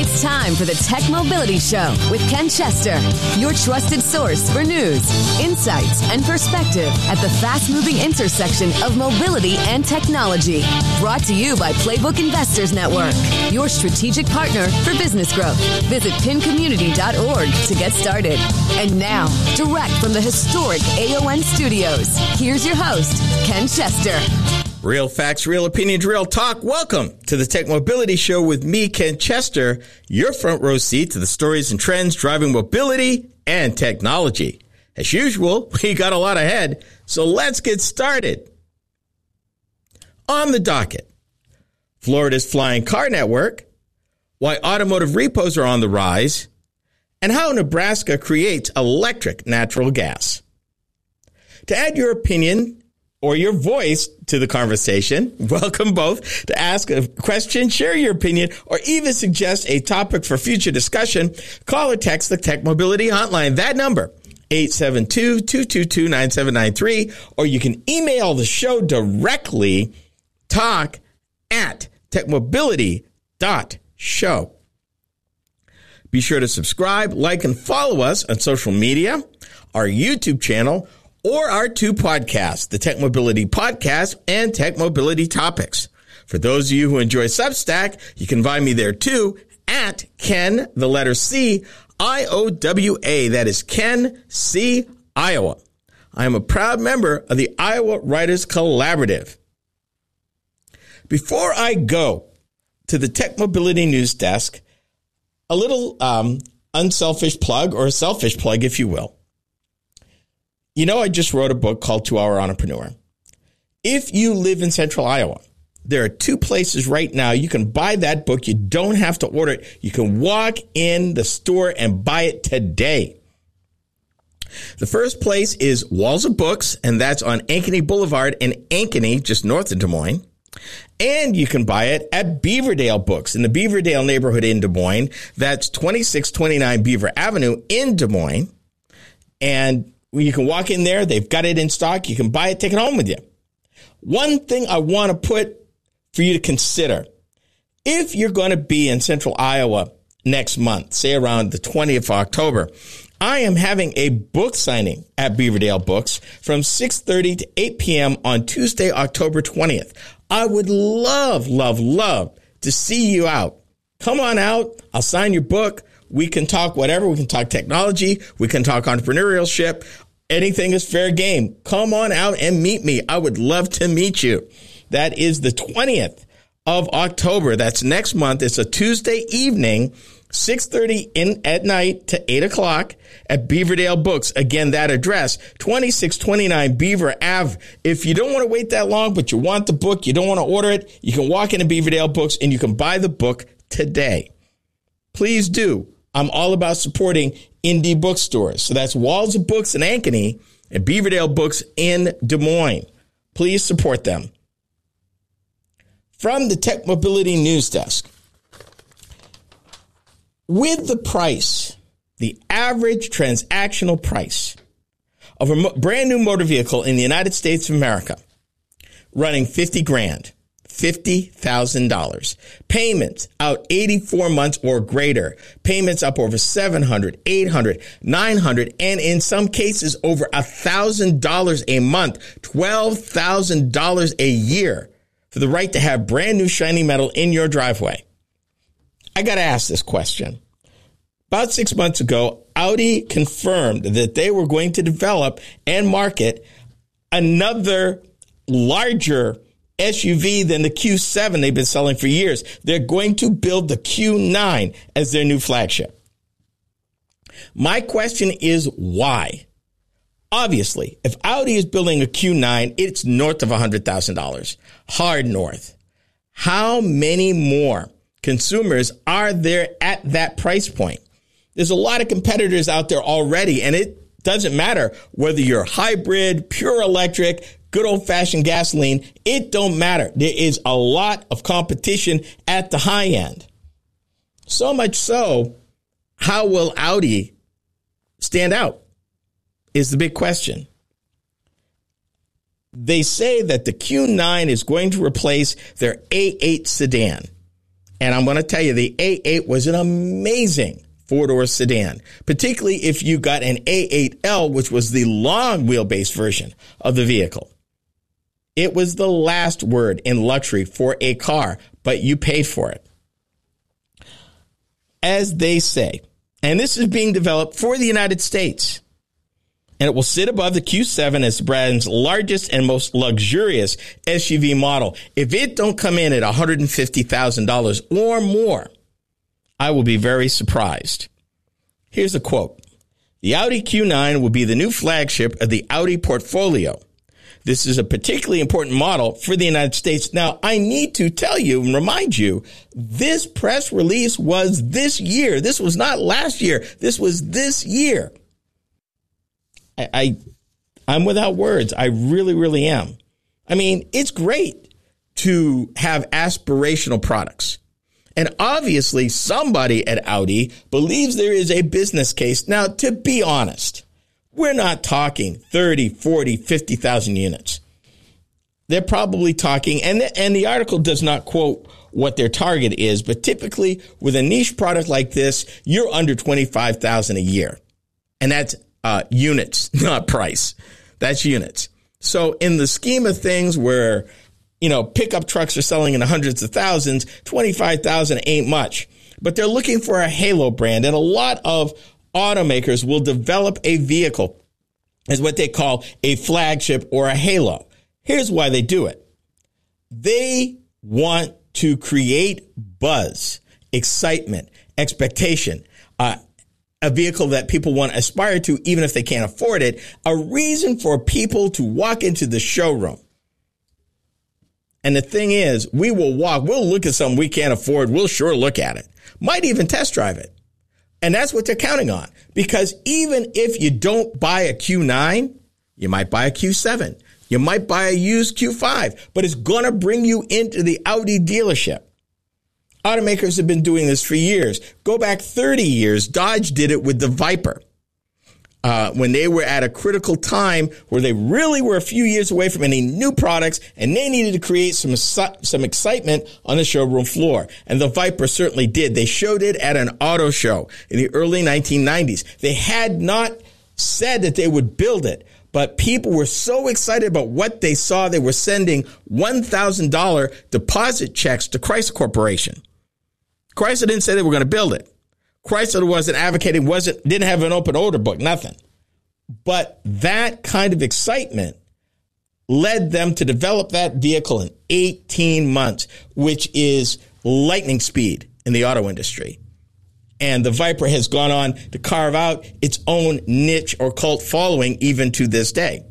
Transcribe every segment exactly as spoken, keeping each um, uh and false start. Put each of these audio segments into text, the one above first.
It's time for the Tech Mobility Show with Ken Chester, your trusted source for news, insights, and perspective at the fast-moving intersection of mobility and technology. Brought to you by Playbook Investors Network, your strategic partner for business growth. Visit pin community dot org to get started. And now, direct from the historic A O N studios, here's your host, Ken Chester. Real facts, real opinions, real talk. Welcome to the Tech Mobility Show with me, Ken Chester, your front row seat to the stories and trends driving mobility and technology. As usual, we got a lot ahead, so let's get started. On the docket, Florida's flying car network, why automotive repos are on the rise, and how Nebraska creates electric natural gas. To add your opinion or your voice to the conversation, welcome both. To ask a question, share your opinion, or even suggest a topic for future discussion, call or text the Tech Mobility Hotline. That number, eight seven two, two two two, nine seven nine three, or you can email the show directly, talk at techmobility dot show. Be sure to subscribe, like, and follow us on social media, our YouTube channel, or our two podcasts, the Tech Mobility Podcast and Tech Mobility Topics. For those of you who enjoy Substack, you can find me there too at Ken, the letter C, I O W A. That is Ken C. Iowa. I am a proud member of the Iowa Writers Collaborative. Before I go to the Tech Mobility News Desk, a little um, unselfish plug, or a selfish plug, if you will. You know, I just wrote a book called two hour Entrepreneur. If you live in central Iowa, there are two places right now you can buy that book. You don't have to order it. You can walk in the store and buy it today. The first place is Walls of Books, and that's on Ankeny Boulevard in Ankeny, just north of Des Moines. And you can buy it at Beaverdale Books in the Beaverdale neighborhood in Des Moines. That's twenty-six twenty-nine Beaver Avenue in Des Moines. And you can walk in there. They've got it in stock. You can buy it, take it home with you. One thing I want to put for you to consider, if you're going to be in central Iowa next month, say around the twentieth of October, I am having a book signing at Beaverdale Books from six thirty to eight p.m. on Tuesday, October twentieth. I would love, love, love to see you out. Come on out. I'll sign your book. We can talk whatever. We can talk technology. We can talk entrepreneurship. Anything is fair game. Come on out and meet me. I would love to meet you. That is the twentieth of October. That's next month. It's a Tuesday evening, six thirty in at night to eight o'clock at Beaverdale Books. Again, that address, twenty-six twenty-nine Beaver Ave. If you don't want to wait that long, but you want the book, you don't want to order it, you can walk into Beaverdale Books and you can buy the book today. Please do. I'm all about supporting indie bookstores. So that's Walls of Books in Ankeny and Beaverdale Books in Des Moines. Please support them. From the Tech Mobility News Desk, with the price, the average transactional price of a mo- brand new motor vehicle in the United States of America running fifty grand, fifty thousand dollars. Payments out eighty-four months or greater. Payments up over seven hundred dollars, eight hundred dollars, nine hundred dollars, and in some cases over one thousand dollars a month, twelve thousand dollars a year for the right to have brand new shiny metal in your driveway. I got to ask this question. About six months ago, Audi confirmed that they were going to develop and market another larger S U V than the Q seven they've been selling for years. They're going to build the Q nine as their new flagship. My question is why? Obviously, if Audi is building a Q nine, it's north of one hundred thousand dollars. Hard north. How many more consumers are there at that price point? There's a lot of competitors out there already, and it doesn't matter whether you're hybrid, pure electric, good old-fashioned gasoline. It don't matter. There is a lot of competition at the high end. So much so, how will Audi stand out is the big question. They say that the Q nine is going to replace their A eight sedan. And I'm going to tell you, the A eight was an amazing four-door sedan, particularly if you got an A eight L, which was the long wheelbase version of the vehicle. It was the last word in luxury for a car, but you paid for it. As they say, and this is being developed for the United States, and it will sit above the Q seven as the brand's largest and most luxurious S U V model. If it don't come in at one hundred fifty thousand dollars or more, I will be very surprised. Here's a quote. The Audi Q nine will be the new flagship of the Audi portfolio. This is a particularly important model for the United States. Now, I need to tell you and remind you, this press release was this year. This was not last year. This was this year. I, I, I'm without words. I really, really am. I mean, it's great to have aspirational products. And obviously, somebody at Audi believes there is a business case. Now, to be honest, we're not talking thirty, forty, fifty thousand units. They're probably talking, and the, and the article does not quote what their target is, but typically with a niche product like this, you're under twenty-five thousand a year. And that's uh, units, not price. That's units. So in the scheme of things where, you know, pickup trucks are selling in the hundreds of thousands, twenty-five thousand ain't much. But they're looking for a halo brand, and a lot of automakers will develop a vehicle as what they call a flagship or a halo. Here's why they do it. They want to create buzz, excitement, expectation, uh, a vehicle that people want to aspire to even if they can't afford it, a reason for people to walk into the showroom. And the thing is, we will walk, we'll look at something we can't afford, we'll sure look at it, might even test drive it. And that's what they're counting on, because even if you don't buy a Q nine, you might buy a Q seven. You might buy a used Q five, but it's going to bring you into the Audi dealership. Automakers have been doing this for years. Go back thirty years. Dodge did it with the Viper. Uh, when they were at a critical time where they really were a few years away from any new products and they needed to create some some excitement on the showroom floor. And the Viper certainly did. They showed it at an auto show in the early nineteen nineties. They had not said that they would build it, but people were so excited about what they saw, they were sending one thousand dollars deposit checks to Chrysler Corporation. Chrysler didn't say they were going to build it. Chrysler wasn't advocating, wasn't, didn't have an open order book, nothing. But that kind of excitement led them to develop that vehicle in eighteen months, which is lightning speed in the auto industry. And the Viper has gone on to carve out its own niche or cult following even to this day.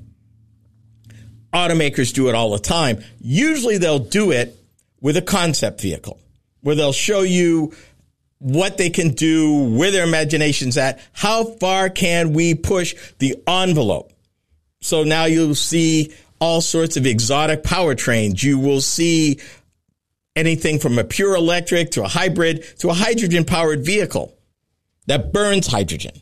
Automakers do it all the time. Usually they'll do it with a concept vehicle where they'll show you what they can do, where their imagination's at, how far can we push the envelope. So now you'll see all sorts of exotic powertrains. You will see anything from a pure electric to a hybrid to a hydrogen-powered vehicle that burns hydrogen.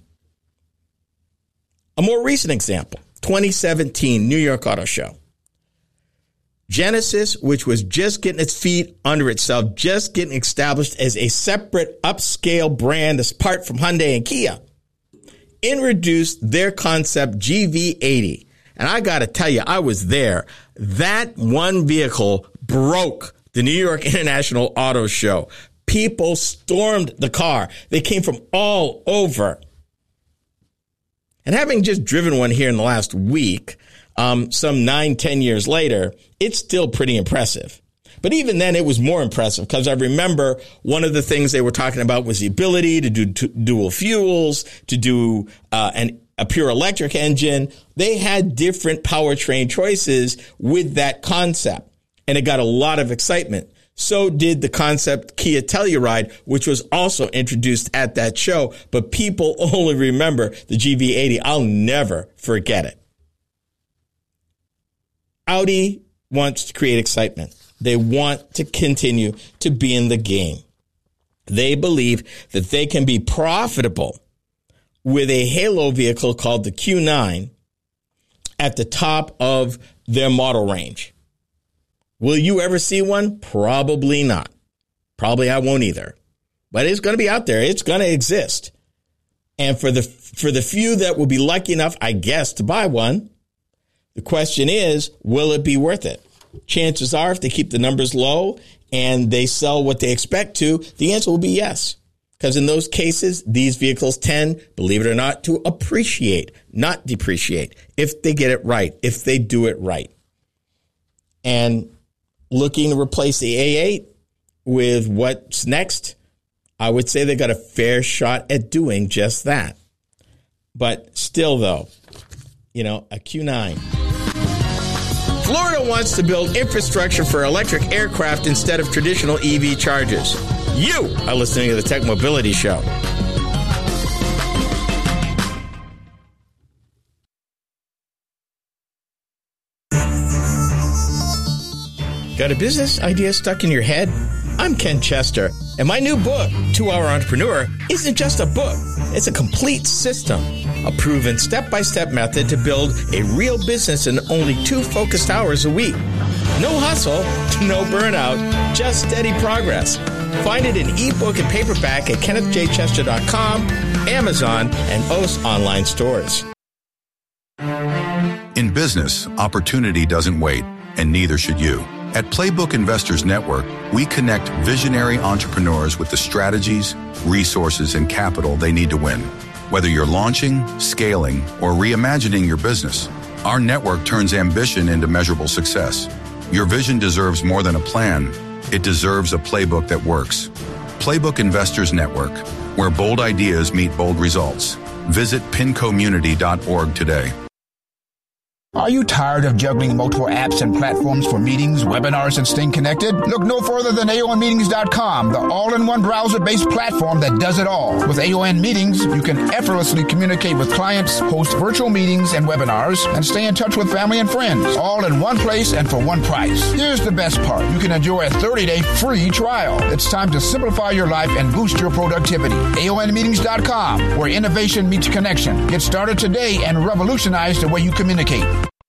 A more recent example, twenty seventeen New York Auto Show. Genesis, which was just getting its feet under itself, just getting established as a separate upscale brand apart from Hyundai and Kia, introduced their concept G V eighty. And I got to tell you, I was there. That one vehicle broke the New York International Auto Show. People stormed the car. They came from all over. And having just driven one here in the last week, Um, some nine, ten years later, it's still pretty impressive. But even then, it was more impressive because I remember one of the things they were talking about was the ability to do t- dual fuels, to do uh, an, a pure electric engine. They had different powertrain choices with that concept, and it got a lot of excitement. So did the concept Kia Telluride, which was also introduced at that show. But people only remember the G V eighty. I'll never forget it. Audi wants to create excitement. They want to continue to be in the game. They believe that they can be profitable with a halo vehicle called the Q nine at the top of their model range. Will you ever see one? Probably not. Probably I won't either. But it's going to be out there. It's going to exist. And for the for the few that will be lucky enough, I guess, to buy one, the question is, will it be worth it? Chances are, if they keep the numbers low and they sell what they expect to, the answer will be yes. Because in those cases, these vehicles tend, believe it or not, to appreciate, not depreciate, if they get it right, if they do it right. And looking to replace the A eight with what's next, I would say they got a fair shot at doing just that. But still, though, you know, a Q nine. Florida wants to build infrastructure for electric aircraft instead of traditional E V chargers. You are listening to the Tech Mobility Show. Got a business idea stuck in your head? I'm Ken Chester, and my new book, two hour Entrepreneur, isn't just a book. It's a complete system, a proven step-by-step method to build a real business in only two focused hours a week. No hustle, no burnout, just steady progress. Find it in ebook and paperback at kenneth j chester dot com, Amazon, and most online stores. In business, opportunity doesn't wait, and neither should you. At Playbook Investors Network, we connect visionary entrepreneurs with the strategies, resources, and capital they need to win. Whether you're launching, scaling, or reimagining your business, our network turns ambition into measurable success. Your vision deserves more than a plan. It deserves a playbook that works. Playbook Investors Network, where bold ideas meet bold results. Visit pincommunity dot org today. Are you tired of juggling multiple apps and platforms for meetings, webinars, and staying connected? Look no further than A O N meetings dot com, the all-in-one browser-based platform that does it all. With A O N Meetings, you can effortlessly communicate with clients, host virtual meetings and webinars, and stay in touch with family and friends, all in one place and for one price. Here's the best part. You can enjoy a thirty-day free trial. It's time to simplify your life and boost your productivity. A O N meetings dot com, where innovation meets connection. Get started today and revolutionize the way you communicate.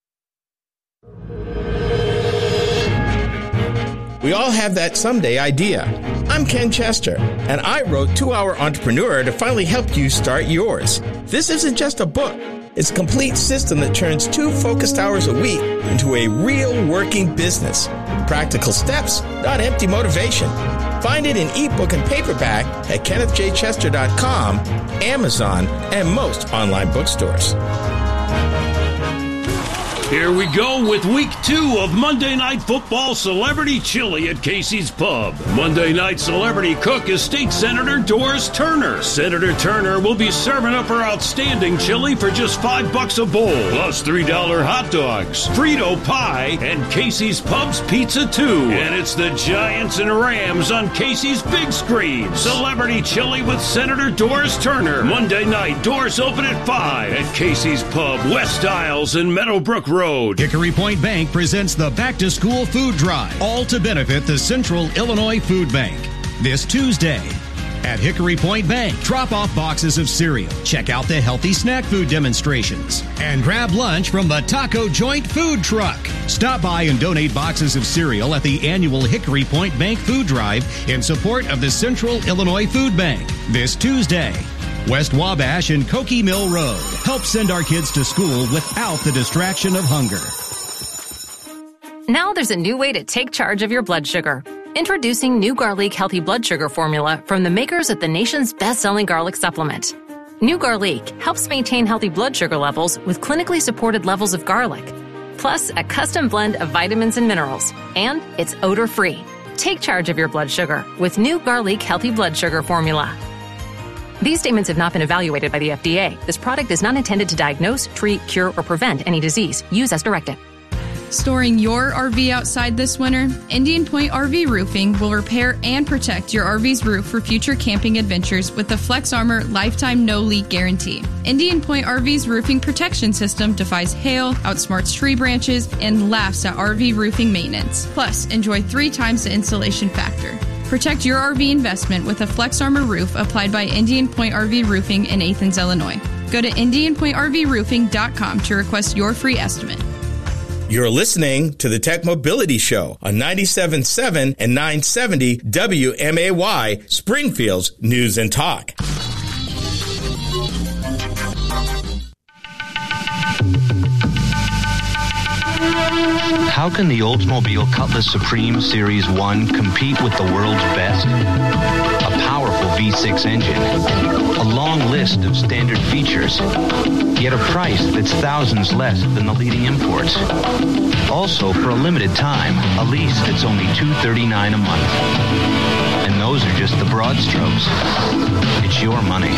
We all have that someday idea. I'm Ken Chester, and I wrote two hour Entrepreneur to finally help you start yours. This isn't just a book. It's a complete system that turns two focused hours a week into a real working business. Practical steps, not empty motivation. Find it in ebook and paperback at kenneth j chester dot com, Amazon, and most online bookstores. Here we go with week two of Monday Night Football Celebrity Chili at Casey's Pub. Monday night celebrity cook is State Senator Doris Turner. Senator Turner will be serving up her outstanding chili for just five bucks a bowl, plus three dollar hot dogs, Frito pie, and Casey's Pub's pizza too. And it's the Giants and Rams on Casey's big screen. Celebrity Chili with Senator Doris Turner. Monday night, doors open at five at Casey's Pub, West Isles and Meadowbrook Road. Hickory Point Bank presents the Back to School Food Drive, all to benefit the Central Illinois Food Bank. This Tuesday at Hickory Point Bank, drop off boxes of cereal, check out the healthy snack food demonstrations, and grab lunch from the Taco Joint Food Truck. Stop by and donate boxes of cereal at the annual Hickory Point Bank Food Drive in support of the Central Illinois Food Bank. This Tuesday, West Wabash and Cokie Mill Road. Help send our kids to school without the distraction of hunger. Now there's a new way to take charge of your blood sugar. Introducing New Garlic Healthy Blood Sugar Formula from the makers of the nation's best-selling garlic supplement. New Garlic helps maintain healthy blood sugar levels with clinically supported levels of garlic, plus a custom blend of vitamins and minerals, and it's odor-free. Take charge of your blood sugar with New Garlic Healthy Blood Sugar Formula. These statements have not been evaluated by the F D A. This product is not intended to diagnose, treat, cure, or prevent any disease. Use as directed. Storing your R V outside this winter? Indian Point R V Roofing will repair and protect your R V's roof for future camping adventures with the Flex Armor Lifetime No Leak Guarantee. Indian Point R V's roofing protection system defies hail, outsmarts tree branches, and laughs at R V roofing maintenance. Plus, enjoy three times the insulation factor. Protect your R V investment with a Flex Armor roof applied by Indian Point R V Roofing in Athens, Illinois. Go to indian point r v roofing dot com to request your free estimate. You're listening to the Tech Mobility Show on ninety-seven point seven and nine seventy W M A Y, Springfield's News and Talk. How can the Oldsmobile Cutlass Supreme Series one compete with the world's best? A powerful V six engine, a long list of standard features, yet a price that's thousands less than the leading imports. Also, for a limited time, a lease that's only two hundred thirty-nine dollars a month. And those are just the broad strokes. It's your money.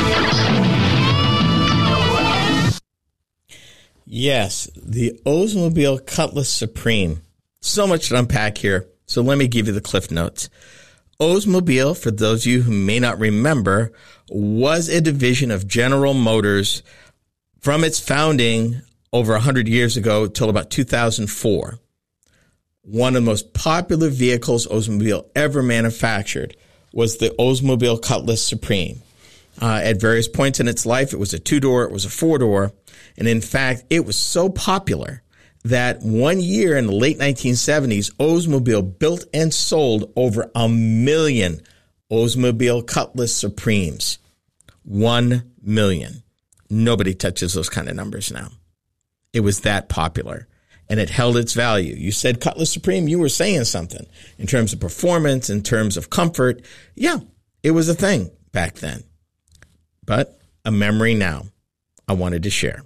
Yes, the Oldsmobile Cutlass Supreme. So much to unpack here, so let me give you the Cliff Notes. Oldsmobile, for those of you who may not remember, was a division of General Motors from its founding over one hundred years ago till about two thousand four. One of the most popular vehicles Oldsmobile ever manufactured was the Oldsmobile Cutlass Supreme. Uh, at various points in its life, it was a two-door, it was a four-door, and in fact, it was so popular that one year in the late nineteen seventies, Oldsmobile built and sold over a million Oldsmobile Cutlass Supremes. One million. Nobody touches those kind of numbers now. It was that popular, and it held its value. You said Cutlass Supreme, you were saying something in terms of performance, in terms of comfort. Yeah, it was a thing back then. But a memory now I wanted to share.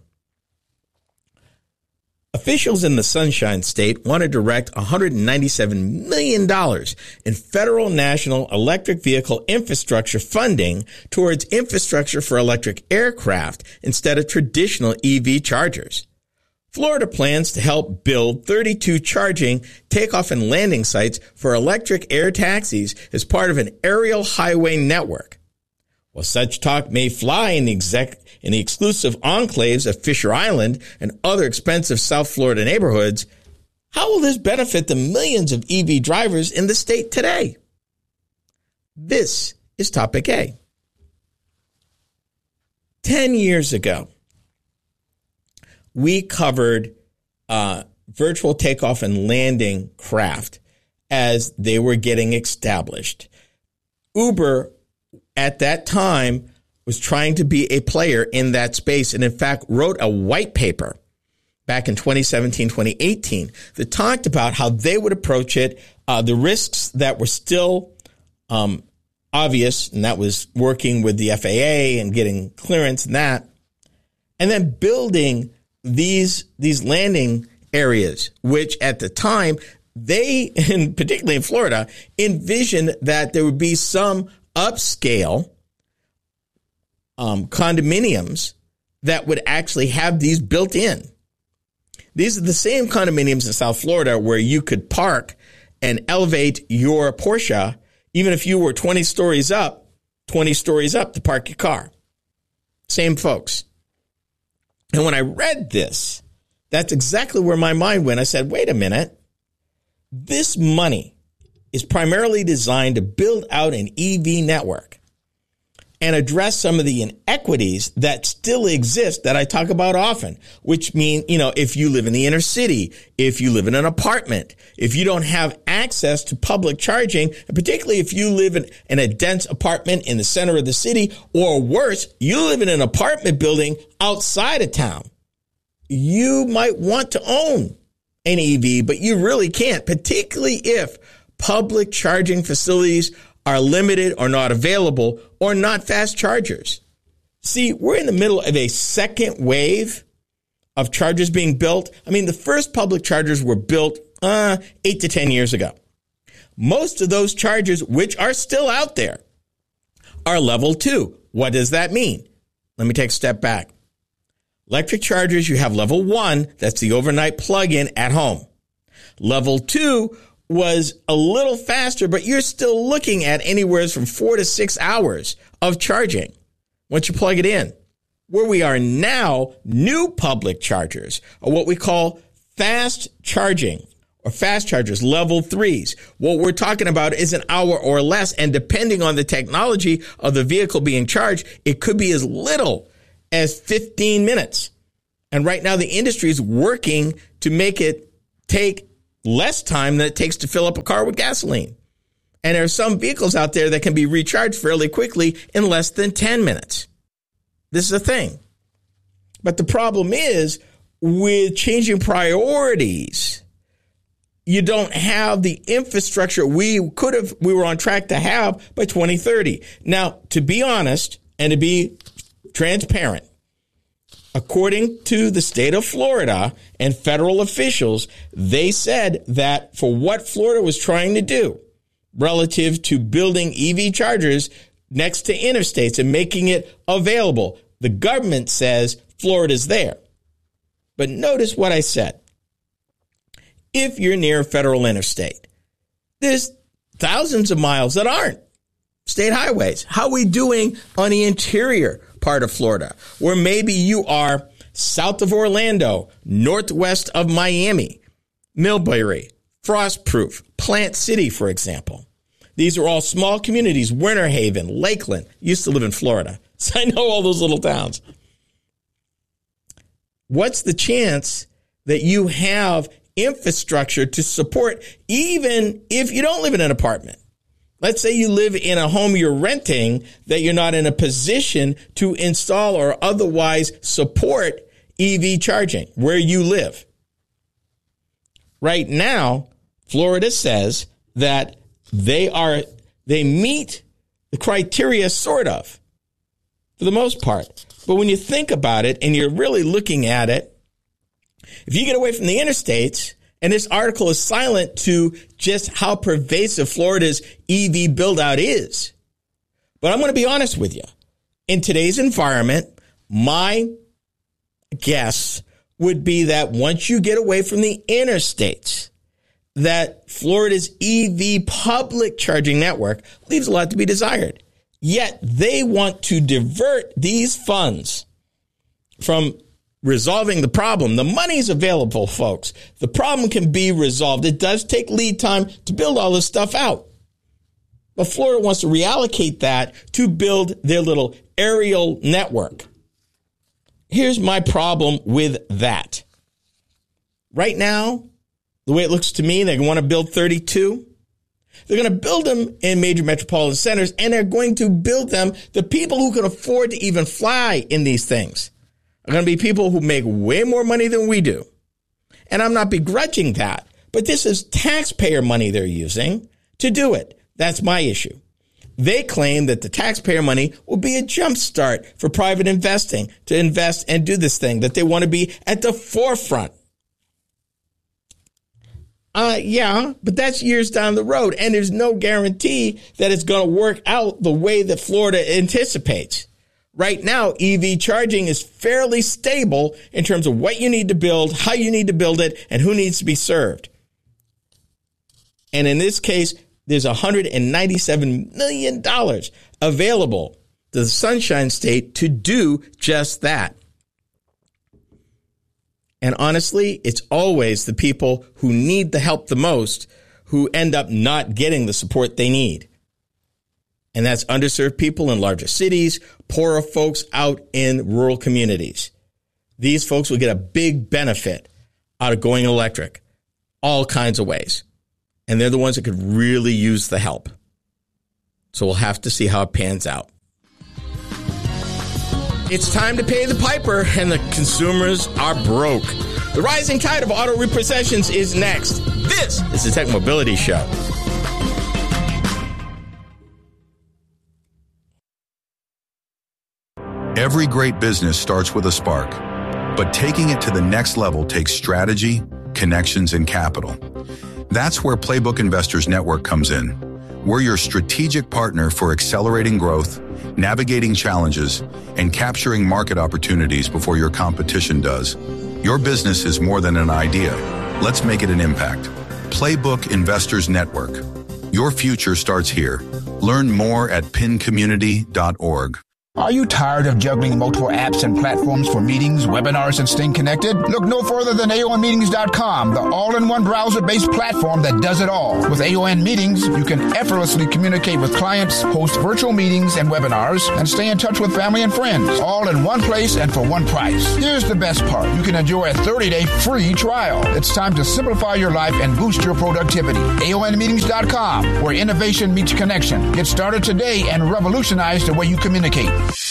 Officials in the Sunshine State want to direct one hundred ninety-seven million dollars in federal national electric vehicle infrastructure funding towards infrastructure for electric aircraft instead of traditional E V chargers. Florida plans to help build thirty-two charging takeoff and landing sites for electric air taxis as part of an aerial highway network. While such talk may fly in the, exec- in the exclusive enclaves of Fisher Island and other expensive South Florida neighborhoods, how will this benefit the millions of E V drivers in the state today? This is Topic A. Ten years ago, we covered uh, virtual takeoff and landing craft as they were getting established. Uber at that time was trying to be a player in that space and, in fact, wrote a white paper back in twenty seventeen, twenty eighteen that talked about how they would approach it, uh, the risks that were still um, obvious, and that was working with the F A A and getting clearance and that, and then building these these landing areas, which at the time they, and particularly in Florida, envisioned that there would be some upscale um, condominiums that would actually have these built in. These are the same condominiums in South Florida where you could park and elevate your Porsche, even if you were twenty stories up, twenty stories up to park your car. Same folks. And when I read this, that's exactly where my mind went. I said, wait a minute. This money is primarily designed to build out an E V network and address some of the inequities that still exist that I talk about often, which mean, you know, if you live in the inner city, if you live in an apartment, if you don't have access to public charging, and particularly if you live in, in a dense apartment in the center of the city, or worse, you live in an apartment building outside of town, you might want to own an E V, but you really can't, particularly if public charging facilities are limited or not available or not fast chargers. See, we're in the middle of a second wave of chargers being built. I mean, the first public chargers were built uh, eight to ten years ago. Most of those chargers, which are still out there, are level two. What does that mean? Let me take a step back. Electric chargers, you have level one. That's the overnight plug-in at home. Level two was a little faster, but you're still looking at anywhere from four to six hours of charging once you plug it in. Where we are now, new public chargers are what we call fast charging or fast chargers, level threes. What we're talking about is an hour or less, and depending on the technology of the vehicle being charged, it could be as little as fifteen minutes. And right now the industry is working to make it take less time than it takes to fill up a car with gasoline. And there are some vehicles out there that can be recharged fairly quickly in less than ten minutes. This is a thing. But the problem is, with changing priorities, you don't have the infrastructure we could have, we were on track to have by twenty thirty. Now, to be honest and to be transparent, according to the state of Florida and federal officials, they said that for what Florida was trying to do relative to building E V chargers next to interstates and making it available, the government says Florida's there. But notice what I said. If you're near a federal interstate, there's thousands of miles that aren't state highways. How are we doing on the interior part of Florida, where maybe you are south of Orlando, northwest of Miami, Millbury, Frostproof, Plant City, for example? These are all small communities. Winter Haven, Lakeland. Used to live in Florida, so I know all those little towns. What's the chance that you have infrastructure to support, even if you don't live in an apartment? Let's say you live in a home you're renting that you're not in a position to install or otherwise support E V charging where you live. Right now, Florida says that they are, they meet the criteria sort of, for the most part. But when you think about it and you're really looking at it, if you get away from the interstates, and this article is silent to just how pervasive Florida's E V build out is. But I'm going to be honest with you. In today's environment, my guess would be that once you get away from the interstates, that Florida's E V public charging network leaves a lot to be desired. Yet they want to divert these funds from resolving the problem. The money's available, folks. The problem can be resolved. It does take lead time to build all this stuff out. But Florida wants to reallocate that to build their little aerial network. Here's my problem with that. Right now, the way it looks to me, they want to build thirty-two. They're going to build them in major metropolitan centers, and they're going to build them, the people who can afford to even fly in these things are going to be people who make way more money than we do. And I'm not begrudging that, but this is taxpayer money they're using to do it. That's my issue. They claim that the taxpayer money will be a jump start for private investing to invest and do this thing, that they want to be at the forefront. Uh, yeah, but that's years down the road, and there's no guarantee that it's going to work out the way that Florida anticipates. Right now, E V charging is fairly stable in terms of what you need to build, how you need to build it, and who needs to be served. And in this case, there's one hundred ninety-seven million dollars available to the Sunshine State to do just that. And honestly, it's always the people who need the help the most who end up not getting the support they need. And that's underserved people in larger cities, poorer folks out in rural communities. These folks will get a big benefit out of going electric, all kinds of ways. And they're the ones that could really use the help. So we'll have to see how it pans out. It's time to pay the piper, and the consumers are broke. The rising tide of auto repossessions is next. This is the Tech Mobility Show. Every great business starts with a spark, but taking it to the next level takes strategy, connections, and capital. That's where Playbook Investors Network comes in. We're your strategic partner for accelerating growth, navigating challenges, and capturing market opportunities before your competition does. Your business is more than an idea. Let's make it an impact. Playbook Investors Network. Your future starts here. Learn more at pin community dot org. Are you tired of juggling multiple apps and platforms for meetings, webinars, and staying connected? Look no further than A O N Meetings dot com, the all-in-one browser-based platform that does it all. With A O N Meetings, you can effortlessly communicate with clients, host virtual meetings and webinars, and stay in touch with family and friends, all in one place and for one price. Here's the best part. You can enjoy a thirty-day free trial. It's time to simplify your life and boost your productivity. A O N Meetings dot com, where innovation meets connection. Get started today and revolutionize the way you communicate.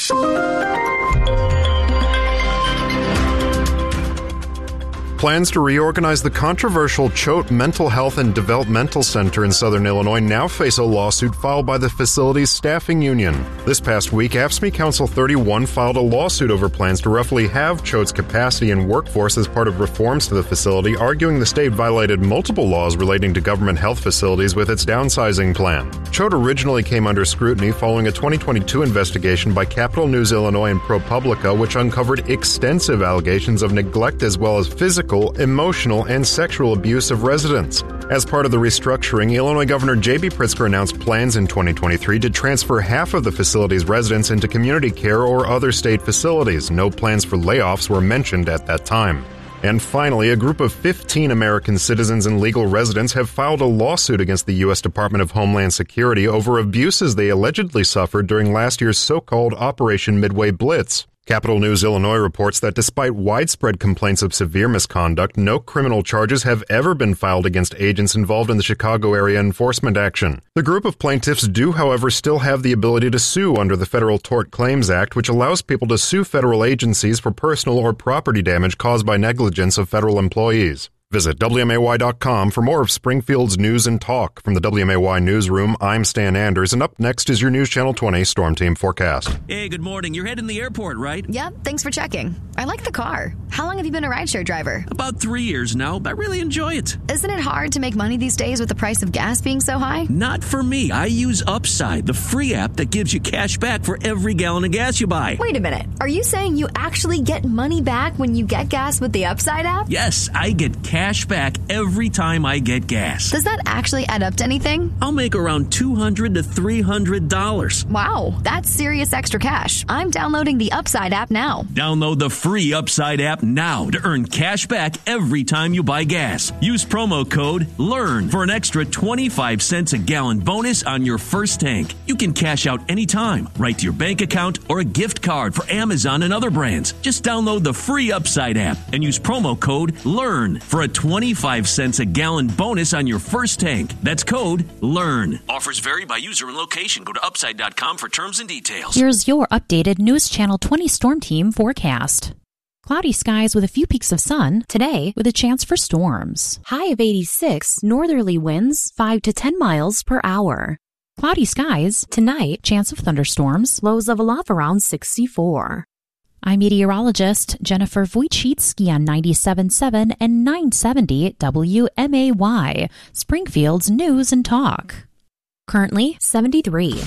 Plans to reorganize the controversial Choate Mental Health and Developmental Center in Southern Illinois now face a lawsuit filed by the facility's staffing union. This past week, A F S C M E Council thirty-one filed a lawsuit over plans to roughly halve Choate's capacity and workforce as part of reforms to the facility, arguing the state violated multiple laws relating to government health facilities with its downsizing plan. Choate originally came under scrutiny following a twenty twenty-two investigation by Capital News Illinois and ProPublica, which uncovered extensive allegations of neglect as well as physical, emotional, and sexual abuse of residents. As part of the restructuring, Illinois Governor J B Pritzker announced plans in twenty twenty-three to transfer half of the facility's residents into community care or other state facilities. No plans for layoffs were mentioned at that time. And finally, a group of fifteen American citizens and legal residents have filed a lawsuit against the U S Department of Homeland Security over abuses they allegedly suffered during last year's so-called Operation Midway Blitz. Capital News Illinois reports that despite widespread complaints of severe misconduct, no criminal charges have ever been filed against agents involved in the Chicago area enforcement action. The group of plaintiffs do, however, still have the ability to sue under the Federal Tort Claims Act, which allows people to sue federal agencies for personal or property damage caused by negligence of federal employees. Visit W M A Y dot com for more of Springfield's news and talk. From the W M A Y newsroom, I'm Stan Anders, and up next is your News Channel twenty Storm Team forecast. Hey, good morning. You're heading to the airport, right? Yep, thanks for checking. I like the car. How long have you been a rideshare driver? About three years now, but I really enjoy it. Isn't it hard to make money these days with the price of gas being so high? Not for me. I use Upside, the free app that gives you cash back for every gallon of gas you buy. Wait a minute. Are you saying you actually get money back when you get gas with the Upside app? Yes, I get cash back every time I get gas. Does that actually add up to anything? I'll make around two hundred to three hundred dollars. Wow, that's serious extra cash. I'm downloading the Upside app now. Download the free Upside app now to earn cash back every time you buy gas. Use promo code LEARN for an extra twenty-five cents a gallon bonus on your first tank. You can cash out anytime, right to your bank account or a gift card for Amazon and other brands. Just download the free Upside app and use promo code LEARN for a twenty-five cents a gallon bonus on your first tank. That's code LEARN. Offers vary by user and location. Go to upside dot com for terms and details. Here's your updated News Channel twenty Storm Team forecast. Cloudy skies with a few peaks of sun. Today, with a chance for storms. High of eighty-six, northerly winds five to ten miles per hour. Cloudy skies. Tonight, chance of thunderstorms. Lows level off around sixty-four. I'm meteorologist Jennifer Wojcicki on ninety-seven point seven and nine seventy W M A Y, Springfield's News and Talk. Currently seventy-three.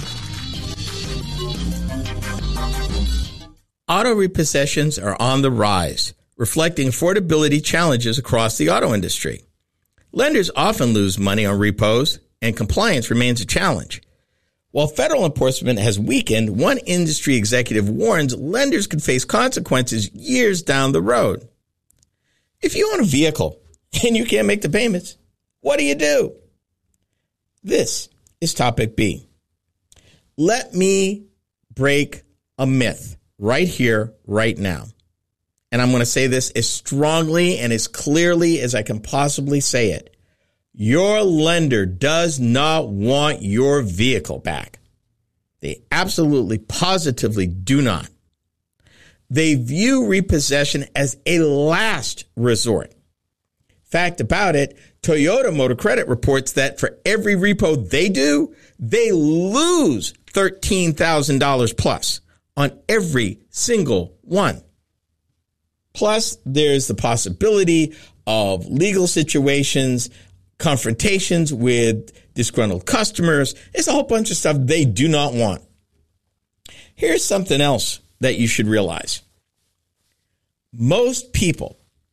Auto repossessions are on the rise, reflecting affordability challenges across the auto industry. Lenders often lose money on repos, and compliance remains a challenge. While federal enforcement has weakened, one industry executive warns lenders could face consequences years down the road. If you own a vehicle and you can't make the payments, what do you do? This is topic B. Let me break a myth right here, right now. And I'm going to say this as strongly and as clearly as I can possibly say it. Your lender does not want your vehicle back. They absolutely, positively do not. They view repossession as a last resort. Fact about it, Toyota Motor Credit reports that for every repo they do, they lose thirteen thousand dollars plus on every single one. Plus, there's the possibility of legal situations, confrontations with disgruntled customers. It's a whole bunch of stuff they do not want. Here's something else that you should realize. Most people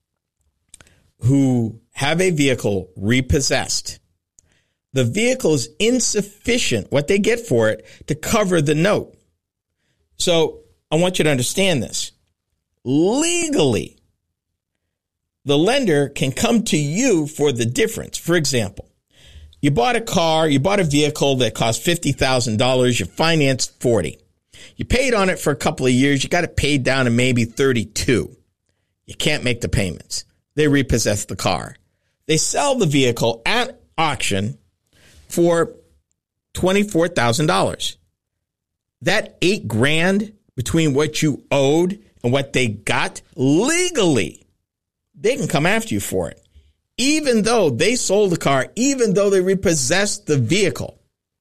who have a vehicle repossessed, the vehicle is insufficient, what they get for it, to cover the note. So I want you to understand this. Legally, the lender can come to you for the difference. For example, you bought a car, you bought a vehicle that cost fifty thousand dollars, you financed forty thousand dollars. You paid on it for a couple of years, you got it paid down to maybe thirty-two. You can't make the payments. They repossess the car. They sell the vehicle at auction for twenty-four thousand dollars. That eight grand between what you owed and what they got, legally, they can come after you for it. Even though they sold the car, even though they repossessed the vehicle.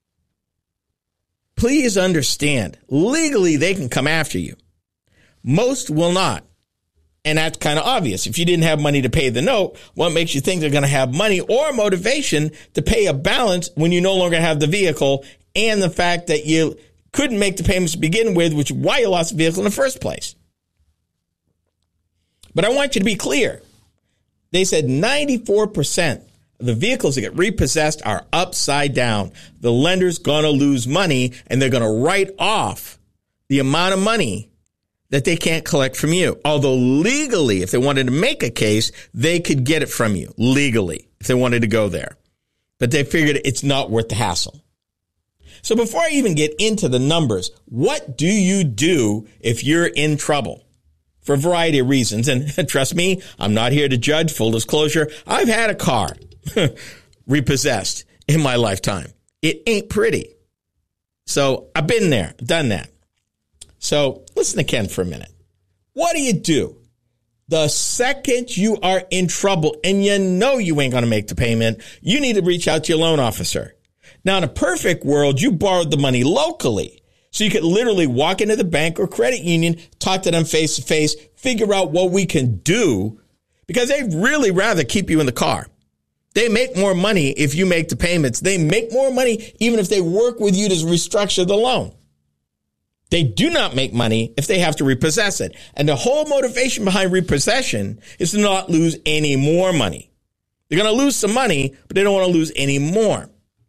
Please understand, legally, they can come after you. Most will not. And that's kind of obvious. If you didn't have money to pay the note, what makes you think they're going to have money or motivation to pay a balance when you no longer have the vehicle, and the fact that you couldn't make the payments to begin with, which is why you lost the vehicle in the first place? But I want you to be clear. They said ninety-four percent of the vehicles that get repossessed are upside down. The lender's going to lose money, and they're going to write off the amount of money that they can't collect from you. Although legally, if they wanted to make a case, they could get it from you legally if they wanted to go there. But they figured it's not worth the hassle. So before I even get into the numbers, what do you do if you're in trouble? For a variety of reasons. And trust me, I'm not here to judge. Full disclosure, I've had a car repossessed in my lifetime. It ain't pretty. So I've been there, done that. So listen to Ken for a minute. What do you do? The second you are in trouble and you know you ain't going to make the payment, you need to reach out to your loan officer. Now, in a perfect world, you borrowed the money locally. So you could literally walk into the bank or credit union, talk to them face to face, figure out what we can do, because they'd really rather keep you in the car. They make more money if you make the payments. They make more money even if they work with you to restructure the loan. They do not make money if they have to repossess it. And the whole motivation behind repossession is to not lose any more money. They're going to lose some money, but they don't want to lose any more.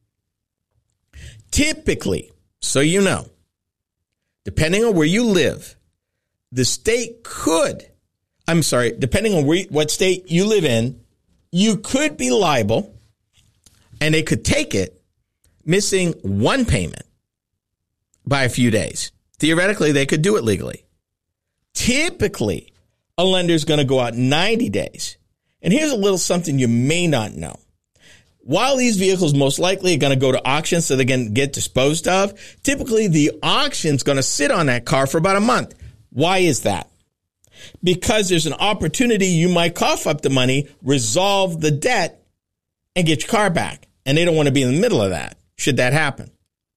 Typically, so you know, depending on where you live, the state could, I'm sorry, depending on where, what state you live in, you could be liable, and they could take it missing one payment by a few days. Theoretically, they could do it legally. Typically, a lender is going to go out ninety days. And here's a little something you may not know. While these vehicles most likely are going to go to auction so they can get disposed of, typically the auction's going to sit on that car for about a month. Why is that? Because there's an opportunity you might cough up the money, resolve the debt, and get your car back. And they don't want to be in the middle of that, should that happen.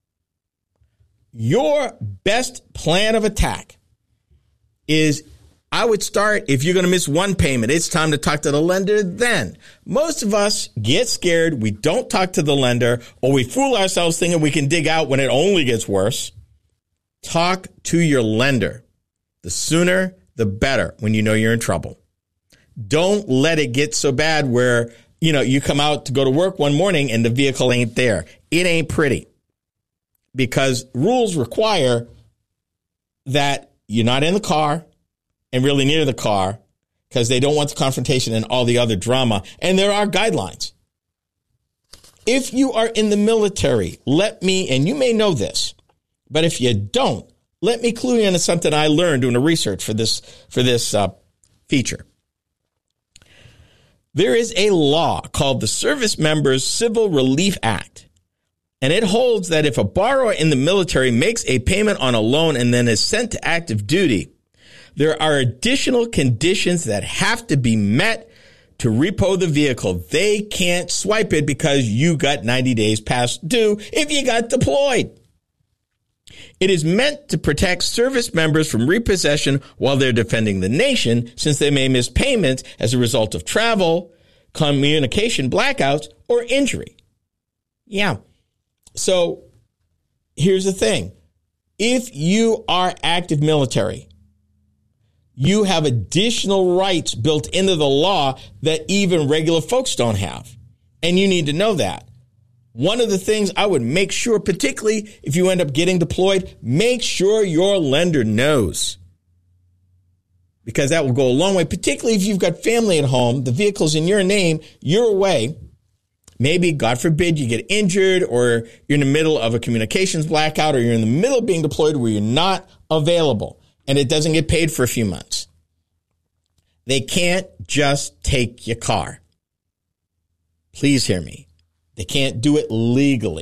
Your best plan of attack is, I would start, if you're going to miss one payment, it's time to talk to the lender then. Most of us get scared. We don't talk to the lender, or we fool ourselves thinking we can dig out when it only gets worse. Talk to your lender. The sooner, the better when you know you're in trouble. Don't let it get so bad where, you know, you come out to go to work one morning and the vehicle ain't there. It ain't pretty, because rules require that you're not in the car and really near the car, because they don't want the confrontation and all the other drama. And there are guidelines. If you are in the military, let me, and you may know this, but if you don't, let me clue you into something I learned doing the research for this, for this uh, feature. There is a law called the Service Members Civil Relief Act. And it holds that if a borrower in the military makes a payment on a loan and then is sent to active duty, there are additional conditions that have to be met to repo the vehicle. They can't swipe it because you got ninety days past due if you got deployed. It is meant to protect service members from repossession while they're defending the nation, since they may miss payments as a result of travel, communication blackouts, or injury. Yeah. So here's the thing. If you are active military, you have additional rights built into the law that even regular folks don't have. And you need to know that. One of the things I would make sure, particularly if you end up getting deployed, make sure your lender knows. Because that will go a long way, particularly if you've got family at home, the vehicle's in your name, you're away. Maybe, God forbid, you get injured or you're in the middle of a communications blackout or you're in the middle of being deployed where you're not available and it doesn't get paid for a few months. They can't just take your car. Please hear me. They can't do it legally.